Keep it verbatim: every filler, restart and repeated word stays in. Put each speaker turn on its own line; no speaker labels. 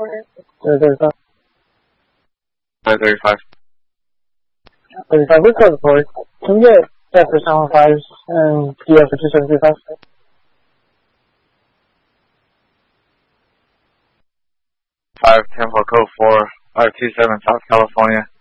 thirty-five.
thirty-five.
thirty-five, we're close for it. Can you get that for seven fives and P F for two seven two five?
five, Tempo Code four, five two seven, South California.